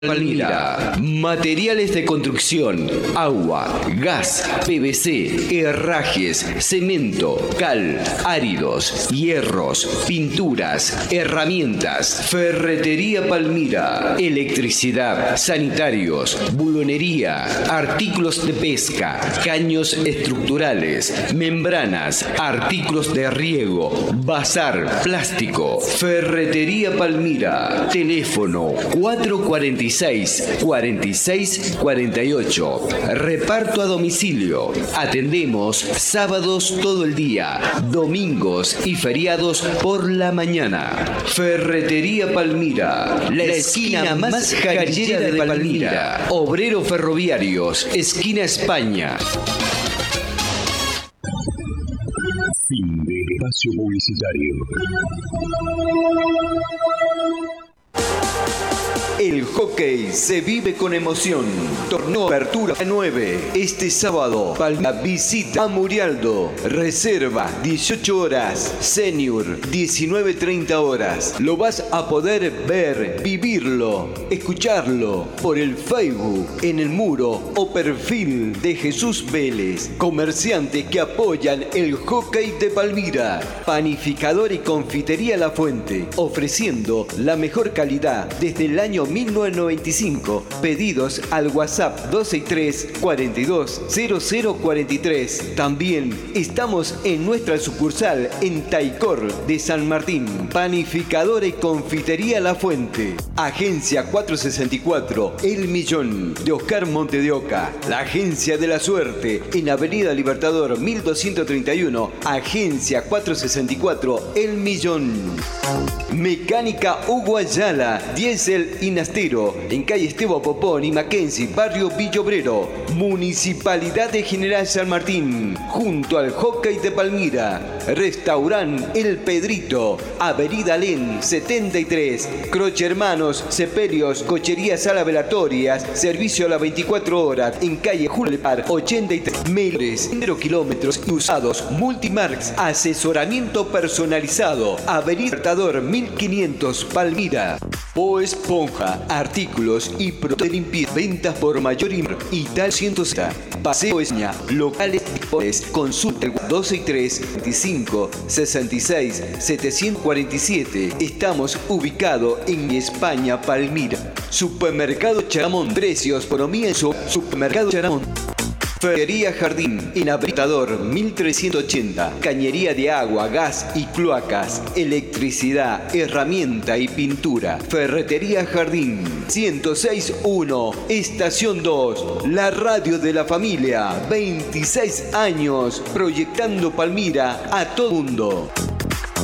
Palmira, materiales de construcción, agua, gas, PVC, herrajes, cemento, cal, áridos, hierros, pinturas, herramientas, ferretería Palmira, electricidad, sanitarios, bulonería, artículos de pesca, caños estructurales, membranas, artículos de riego, bazar, plástico, ferretería Palmira, teléfono 446-4648. Reparto a domicilio. Atendemos sábados todo el día, domingos y feriados por la mañana. Ferretería Palmira, la esquina más callera de Palmira. Obrero Ferroviarios, esquina España. Fin de espacio publicitario. El hockey se vive con emoción. Torneo Apertura 9. Este sábado, Palmira visita a Murialdo. Reserva 18 horas. Senior 19:30 horas. Lo vas a poder ver, vivirlo, escucharlo por el Facebook, en el muro o perfil de Jesús Vélez. Comerciantes que apoyan el hockey de Palmira. Panificador y confitería La Fuente, ofreciendo la mejor calidad desde el año 1995. Pedidos al WhatsApp 263-420043. También estamos en nuestra sucursal en Taicor de San Martín. Panificadora y confitería La Fuente. Agencia 464 El Millón de Oscar Monte de Oca. La Agencia de la Suerte en Avenida Libertador 1231. Agencia 464 El Millón. Mecánica Hugo Ayala, diésel y nastero, en calle Esteban Popón y Mackenzie, barrio Villobrero. Municipalidad de General San Martín, junto al hockey de Palmira. Restaurant El Pedrito, Avenida Alén 73. Croce Hermanos, Sepelios, Cochería Sala Velatorias, servicio a las 24 horas, en calle Julepar 83. Mejores 0 kilómetros y usados. Multimarks, asesoramiento personalizado. Avenida Libertador 1500, Palmira. Po Esponja, artículos y productos de limpieza, ventas por mayor y tal 160. Paseo Esña, locales disponibles. Consulta el 263-25 66 747. Estamos ubicados en España, Palmira. Supermercado Charamón, precios, economía en su supermercado Charamón. Ferretería Jardín, en Libertador 1380. Cañería de agua, gas y cloacas. Electricidad, herramienta y pintura. Ferretería Jardín 106.1. Estación 2. La radio de la familia. 26 años proyectando Palmira a todo mundo.